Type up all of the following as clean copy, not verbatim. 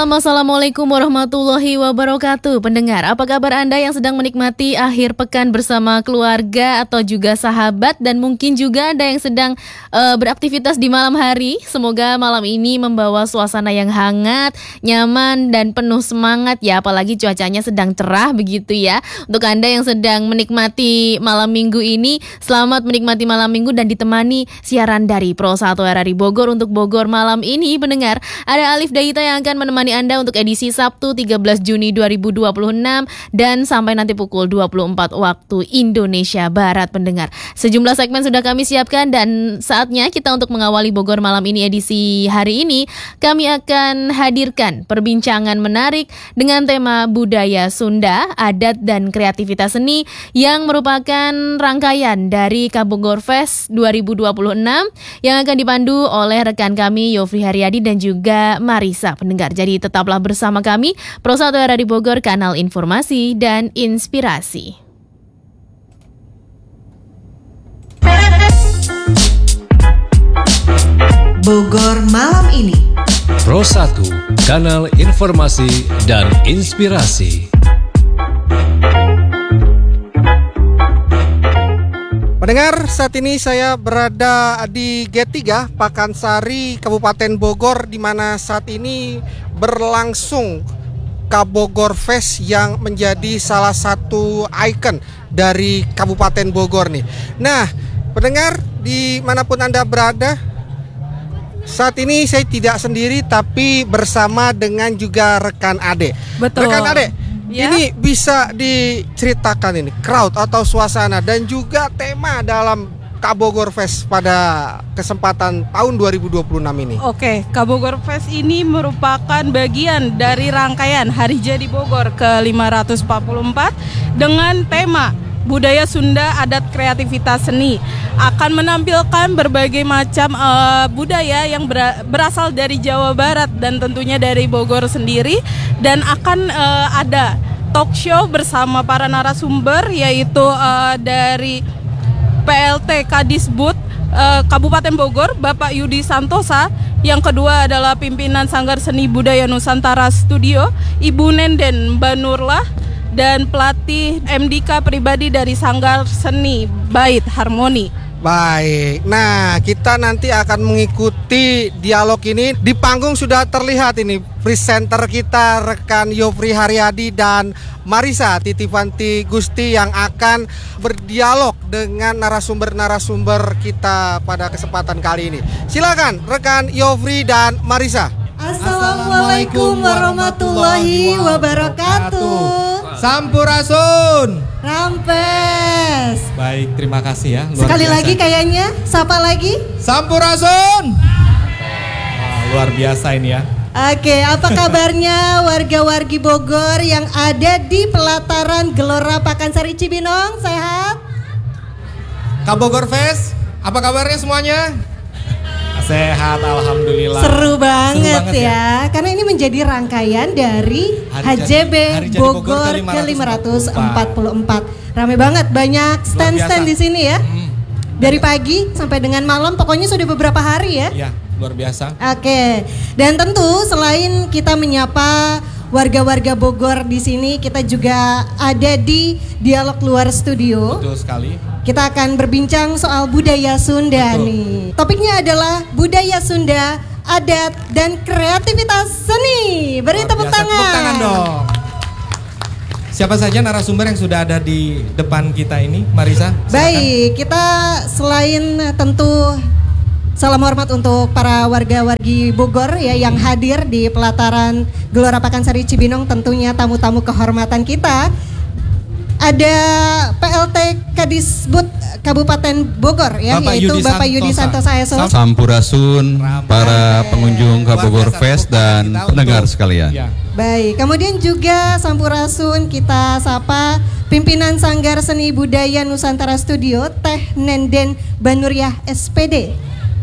Assalamualaikum warahmatullahi wabarakatuh. Pendengar, apa kabar Anda yang sedang menikmati akhir pekan bersama keluarga atau juga sahabat, dan mungkin juga Anda yang sedang beraktivitas di malam hari. Semoga malam ini membawa suasana yang hangat, nyaman, dan penuh semangat ya, apalagi cuacanya sedang cerah begitu ya. Untuk Anda yang sedang menikmati malam minggu ini, selamat menikmati malam minggu dan ditemani siaran dari Pro 1 RRI Bogor. Untuk Bogor malam ini, pendengar, ada Alif Dayita yang akan menemani Anda untuk edisi Sabtu 13 Juni 2026 dan sampai nanti pukul 24 waktu Indonesia Barat, pendengar. Sejumlah segmen sudah kami siapkan dan saatnya kita untuk mengawali Bogor malam ini edisi hari ini. Kami akan hadirkan perbincangan menarik dengan tema budaya Sunda, adat dan kreativitas seni yang merupakan rangkaian dari Kabogor Fest 2026 yang akan dipandu oleh rekan kami Yofri Haryadi dan juga Marisa, pendengar. Jadi tetaplah bersama kami, Pro 1 RRI Bogor, kanal informasi dan inspirasi. Bogor malam ini. Pro 1, kanal informasi dan inspirasi. Pendengar, saat ini saya berada di G3 Pakansari, Kabupaten Bogor, di mana saat ini berlangsung Kabogor Fest yang menjadi salah satu ikon dari Kabupaten Bogor nih. Nah, pendengar dimanapun Anda berada, saat ini saya tidak sendiri tapi bersama dengan juga rekan Ade. Betul. Rekan Ade, ya? Ini bisa diceritakan ini crowd atau suasana dan juga tema dalam Kabogor Fest pada kesempatan tahun 2026 ini. Oke, Kabogor Fest ini merupakan bagian dari rangkaian Hari Jadi Bogor ke-544 dengan tema budaya Sunda, adat kreativitas seni. Akan menampilkan berbagai macam budaya yang berasal dari Jawa Barat dan tentunya dari Bogor sendiri. Dan akan ada talk show bersama para narasumber, yaitu dari PLT Kadisbud Kabupaten Bogor, Bapak Yudi Santosa. Yang kedua adalah pimpinan Sanggar Seni Budaya Nusantara Studio, Ibu Nenden Banurlah, dan pelatih MDK pribadi dari Sanggar Seni Bait Harmoni. Baik, nah kita nanti akan mengikuti dialog ini. Di panggung sudah terlihat ini presenter kita, rekan Yofri Haryadi dan Marisa Titifanti Gusti yang akan berdialog dengan narasumber-narasumber kita pada kesempatan kali ini. Silakan rekan Yofri dan Marisa. Assalamualaikum warahmatullahi wabarakatuh. Sampurasun. Rampes. Baik, terima kasih ya. Sekali biasa. Lagi kayaknya, sapa lagi. Sampurasun. Luar biasa ini ya. Oke, apa kabarnya warga-wargi Bogor yang ada di pelataran Gelora Pakansari Cibinong? Sehat? Kabogor Fest, apa kabarnya semuanya? Sehat, alhamdulillah. Seru banget ya. Karena ini menjadi rangkaian dari HJB Bogor ke-544. Rame banget, banyak stand-stand di sini ya. Dari pagi sampai dengan malam, pokoknya sudah beberapa hari ya. Iya, luar biasa. Oke. Dan tentu selain kita menyapa warga-warga Bogor di sini, kita juga ada di dialog luar studio. Betul sekali. Kita akan berbincang soal budaya Sunda. Betul. Nih. Topiknya adalah budaya Sunda, adat dan kreativitas seni. Beri tepuk tangan. Tepuk tangan dong. Siapa saja narasumber yang sudah ada di depan kita ini, Marisa? Silakan. Baik, kita selain tentu salam hormat untuk para warga-wargi Bogor ya yang hadir di pelataran Gelora Pakansari Cibinong, tentunya tamu-tamu kehormatan kita. Ada PLT Kadisbud Kabupaten Bogor ya, yaitu Bapak Yudi Santosa SO. Sampurasun para pengunjung Kabogor Fest dan pendengar sekalian. Ya. Baik, kemudian juga sampurasun kita sapa pimpinan Sanggar Seni Budaya Nusantara Studio, Teh Nenden Banuriah SPD.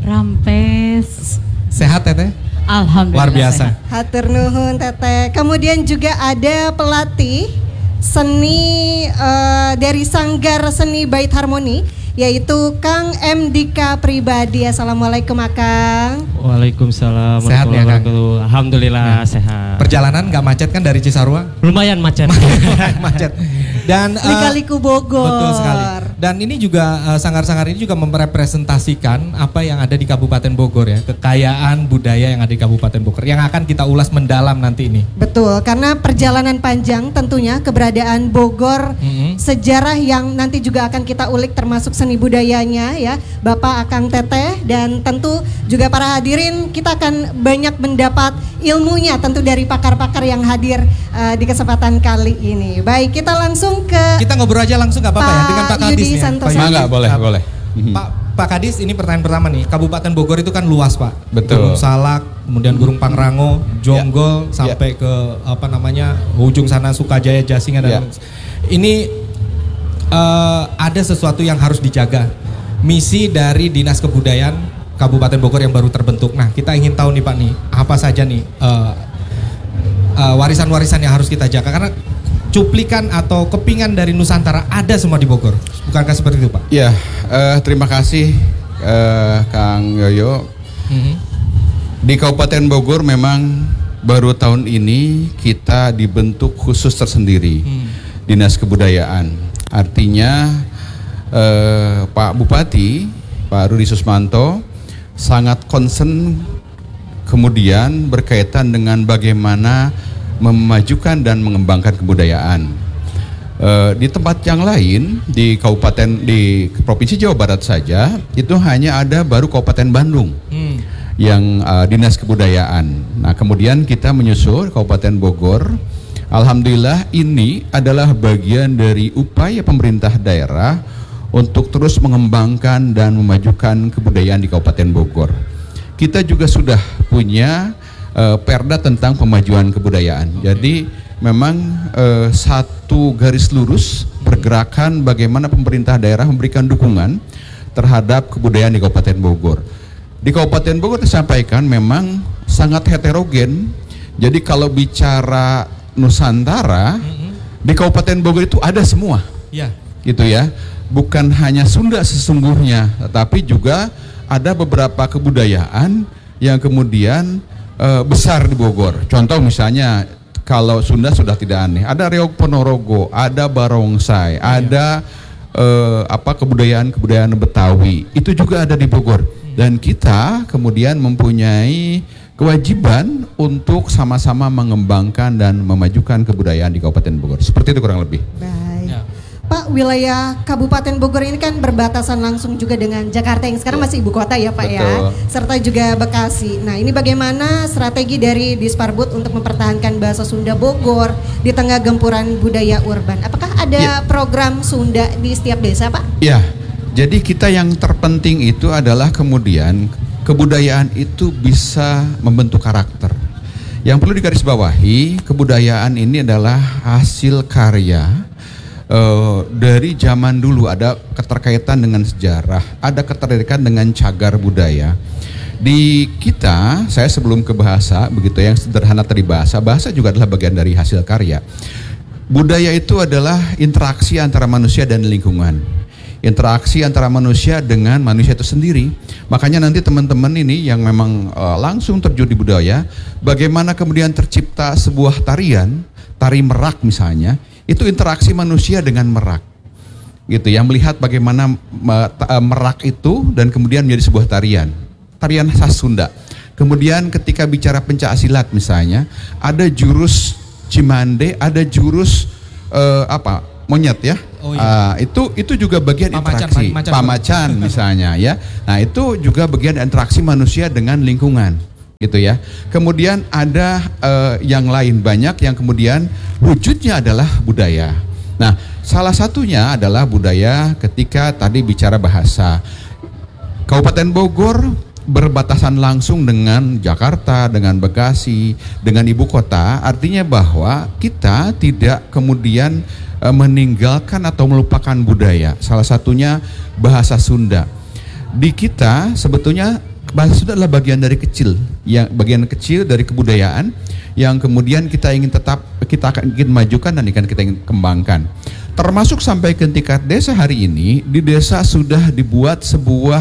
Rampes. Sehat Teteh? Alhamdulillah. Luar biasa. Hatur nuhun Teteh. Kemudian juga ada pelatih seni dari Sanggar Seni Bait Harmoni yaitu Kang M. Dika Pribadi. Assalamualaikum Akang. Waalaikumsalam. Sehat ya, Kang? Alhamdulillah sehat. Perjalanan nggak macet kan dari Cisarua? Lumayan macet. Macet. Dan Lika-liku Bogor. betul sekali. Dan ini juga sanggar-sanggar ini juga merepresentasikan apa yang ada di Kabupaten Bogor ya, kekayaan budaya yang ada di Kabupaten Bogor yang akan kita ulas mendalam nanti ini. Betul, karena perjalanan panjang tentunya keberadaan Bogor, sejarah yang nanti juga akan kita ulik termasuk seni budayanya ya, Bapak Akang Teteh, dan tentu juga para hadirin kita akan banyak mendapat ilmunya tentu dari pakar-pakar yang hadir di kesempatan kali ini. Baik, kita langsung ke Kita ngobrol aja langsung nggak apa-apa ya dengan Pak Kadis Yudi ya. Santoso. Mangga, boleh. Pak Kadis, ini pertanyaan pertama nih. Kabupaten Bogor itu kan luas, Pak. Betul. Gunung Salak, kemudian Gunung Pangrango, Jonggol, sampai ke ujung sana Sukajaya, Jasingan dan ini ada sesuatu yang harus dijaga. Misi dari Dinas Kebudayaan Kabupaten Bogor yang baru terbentuk. Nah, kita ingin tahu nih Pak nih, apa saja nih warisan-warisan yang harus kita jaga, karena cuplikan atau kepingan dari Nusantara ada semua di Bogor. Bukankah seperti itu, Pak? Ya, terima kasih Kang Yoyo. Di Kabupaten Bogor memang baru tahun ini kita dibentuk khusus tersendiri, Dinas Kebudayaan. Artinya Pak Bupati, Pak Rudi Susmanto sangat concern kemudian berkaitan dengan bagaimana memajukan dan mengembangkan kebudayaan. Di tempat yang lain di Provinsi Jawa Barat saja itu hanya ada baru Kabupaten Bandung yang Dinas Kebudayaan. Nah, kemudian kita menyusul Kabupaten Bogor. Alhamdulillah ini adalah bagian dari upaya pemerintah daerah untuk terus mengembangkan dan memajukan kebudayaan di Kabupaten Bogor. Kita juga sudah punya perda tentang pemajuan kebudayaan. Jadi memang satu garis lurus pergerakan bagaimana pemerintah daerah memberikan dukungan terhadap kebudayaan di Kabupaten Bogor. Di Kabupaten Bogor disampaikan memang sangat heterogen. Jadi kalau bicara Nusantara di Kabupaten Bogor itu ada semua. Ya. Gitu ya. Bukan hanya Sunda sesungguhnya, tetapi juga ada beberapa kebudayaan yang kemudian besar di Bogor. Contoh misalnya kalau Sunda sudah tidak aneh, ada Reog Ponorogo, ada Barongsai, ada kebudayaan Betawi, itu juga ada di Bogor. Dan kita kemudian mempunyai kewajiban untuk sama-sama mengembangkan dan memajukan kebudayaan di Kabupaten Bogor. Seperti itu kurang lebih. Baik. Pak, wilayah Kabupaten Bogor ini kan berbatasan langsung juga dengan Jakarta yang sekarang masih ibu kota ya Pak. Betul. Ya, serta juga Bekasi. Nah, ini bagaimana strategi dari Disparbud untuk mempertahankan bahasa Sunda Bogor di tengah gempuran budaya urban? Apakah ada program Sunda di setiap desa, Pak? Ya, jadi kita yang terpenting itu adalah kemudian kebudayaan itu bisa membentuk karakter. Yang perlu digarisbawahi, kebudayaan ini adalah hasil karya dari zaman dulu, ada keterkaitan dengan sejarah, ada keterkaitan dengan cagar budaya. Di kita, saya sebelum ke bahasa, begitu yang sederhana tadi bahasa juga adalah bagian dari hasil karya. Budaya itu adalah interaksi antara manusia dan lingkungan. Interaksi antara manusia dengan manusia itu sendiri. Makanya nanti teman-teman ini yang memang langsung terjun di budaya, bagaimana kemudian tercipta sebuah tarian, tari merak misalnya, itu interaksi manusia dengan merak, gitu ya, melihat bagaimana merak itu dan kemudian menjadi sebuah tarian khas Sunda. Kemudian ketika bicara pencak silat misalnya, ada jurus Cimande, ada jurus monyet ya. Oh, iya. Itu juga bagian interaksi pamacan misalnya ya. Nah, itu juga bagian interaksi manusia dengan lingkungan, gitu ya. Kemudian ada yang lain banyak yang kemudian wujudnya adalah budaya. Nah, salah satunya adalah budaya ketika tadi bicara bahasa. Kabupaten Bogor berbatasan langsung dengan Jakarta, dengan Bekasi, dengan ibu kota, artinya bahwa kita tidak kemudian meninggalkan atau melupakan budaya. Salah satunya bahasa Sunda. Di kita sebetulnya bahasa Sunda adalah bagian kecil dari kebudayaan yang kemudian kita ingin majukan dan kita ingin kembangkan. termasuk sampai ke tingkat desa hari ini. Di desa sudah dibuat sebuah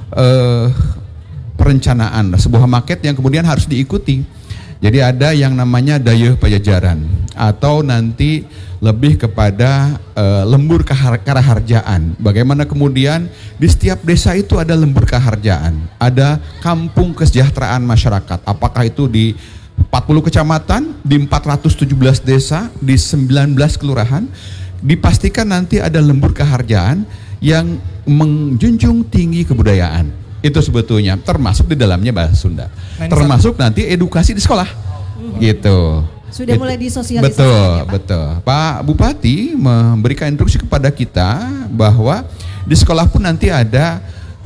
perencanaan, sebuah maket yang kemudian harus diikuti. Jadi ada yang namanya dayeuh pajajaran, atau nanti lebih kepada lembur karaharjaan. Bagaimana kemudian di setiap desa itu ada lembur karaharjaan, ada kampung kesejahteraan masyarakat. Apakah itu di 40 kecamatan, di 417 desa, di 19 kelurahan, dipastikan nanti ada lembur karaharjaan yang menjunjung tinggi kebudayaan. Itu sebetulnya termasuk di dalamnya bahasa Sunda, termasuk nanti edukasi di sekolah, gitu. Sudah mulai disosialisasikan. Betul, ya, Pak? betul. Pak Bupati memberikan instruksi kepada kita bahwa di sekolah pun nanti ada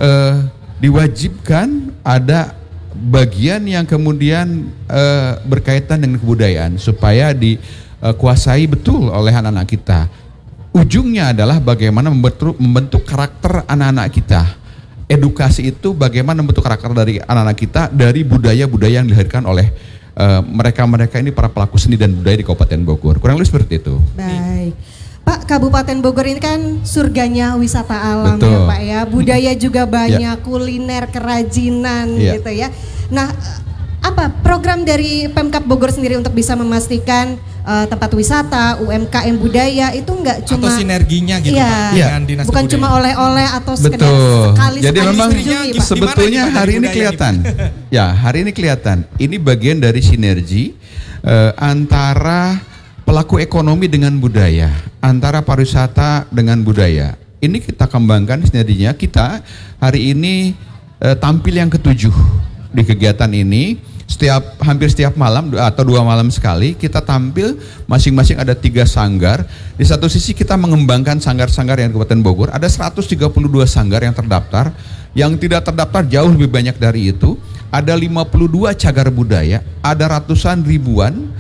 diwajibkan ada bagian yang kemudian berkaitan dengan kebudayaan supaya dikuasai betul oleh anak-anak kita. Ujungnya adalah bagaimana membentuk karakter anak-anak kita. Edukasi itu bagaimana membentuk karakter dari anak-anak kita dari budaya-budaya yang dilahirkan oleh mereka-mereka ini, para pelaku seni dan budaya di Kabupaten Bogor. Kurang lebih seperti itu. Baik. Pak, Kabupaten Bogor ini kan surganya wisata alam. Betul. Ya Pak ya. Budaya juga banyak, kuliner, kerajinan gitu ya. Nah, apa program dari Pemkab Bogor sendiri untuk bisa memastikan tempat wisata, UMKM budaya itu enggak cuma atau sinerginya gitu Pak, dengan dinas bukan kebudayaan. cuma oleh-oleh atau sekedar Betul. sekali Jadi memang dikunjungi, Pak. sebetulnya hari ini kelihatan. Ya, hari ini kelihatan. Ini bagian dari sinergi antara pelaku ekonomi dengan budaya, antara pariwisata dengan budaya. Ini kita kembangkan sinerginya. Kita hari ini tampil yang ke-7 di kegiatan ini. Hampir setiap malam atau 2 malam sekali kita tampil, masing-masing ada 3 sanggar. Di satu sisi kita mengembangkan sanggar-sanggar yang di Kabupaten Bogor. Ada 132 sanggar yang terdaftar. Yang tidak terdaftar jauh lebih banyak dari itu. Ada 52 cagar budaya, ada ratusan ribuan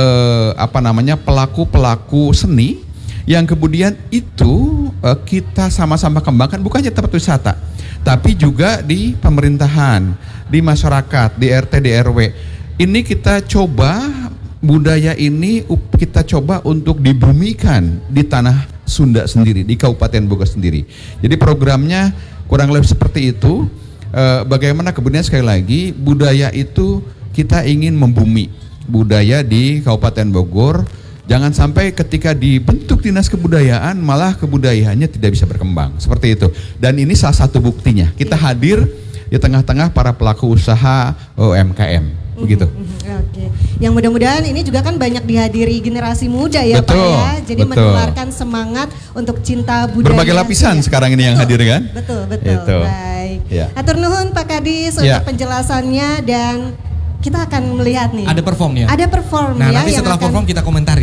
pelaku-pelaku seni yang kemudian itu kita sama-sama kembangkan, bukan hanya tempat wisata, tapi juga di pemerintahan, di masyarakat, di RT, di RW. Ini kita coba budaya ini kita coba untuk dibumikan di tanah Sunda sendiri, di Kabupaten Bogor sendiri. Jadi programnya kurang lebih seperti itu. Bagaimana kemudian sekali lagi budaya itu kita ingin membumi budaya di Kabupaten Bogor. Jangan sampai ketika dibentuk dinas kebudayaan malah kebudayaannya tidak bisa berkembang, seperti itu. Dan ini salah satu buktinya. Kita hadir di tengah-tengah para pelaku usaha UMKM, begitu. Oke. Yang mudah-mudahan ini juga kan banyak dihadiri generasi muda ya, betul, Pak ya. Jadi betul. menularkan semangat untuk cinta budaya. Berbagai lapisan sekarang ini yang hadir kan? Betul. Itu. Baik. Ya. Atur nuhun Pak Kadis untuk penjelasannya, dan kita akan melihat nih. Ada perform ya? Ada perform nah, ya. nanti setelah perform kita komentari.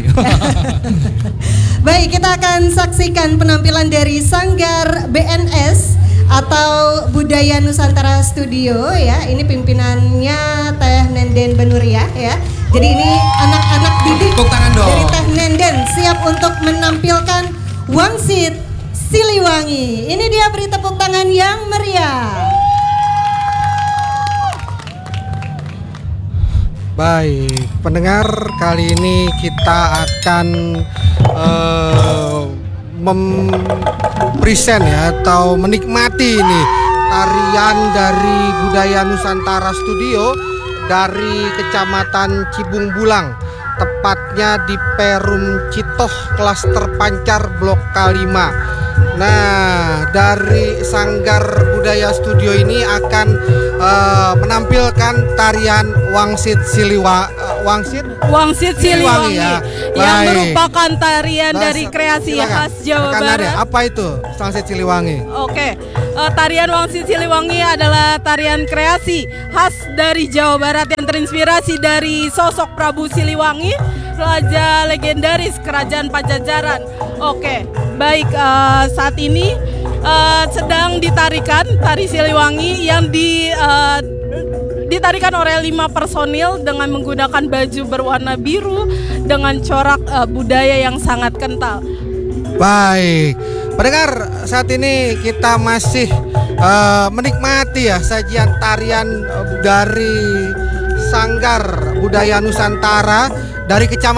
Baik, kita akan saksikan penampilan dari Sanggar BNS atau Budaya Nusantara Studio ya. Ini pimpinannya Teh Nenden Benuria ya. Jadi ini anak-anak didik dari Teh Nenden siap untuk menampilkan Wangsit Siliwangi. Ini dia, beri tepuk tangan yang meriah. Baik, pendengar, kali ini kita akan mempresent ya, atau menikmati ini tarian dari Budaya Nusantara Studio dari Kecamatan Cibung Bulang, tepatnya di Perum Citoh, Klaster Pancar, Blok K5. Nah, dari Sanggar Budaya Studio ini akan menampilkan tarian Wangsit Siliwangi ya, yang merupakan tarian dari kreasi khas Jawa Barat. Apa itu Wangsit Siliwangi? Oke, tarian Wangsit Siliwangi adalah tarian kreasi khas dari Jawa Barat yang terinspirasi dari sosok Prabu Siliwangi, raja legendaris Kerajaan Pajajaran. Oke, baik, saat ini sedang ditarikan tari Siliwangi yang ditarikan oleh 5 personil dengan menggunakan baju berwarna biru dengan corak budaya yang sangat kental. Baik, pendengar, saat ini kita masih menikmati ya sajian tarian dari Sanggar Budaya Nusantara dari Kecamatan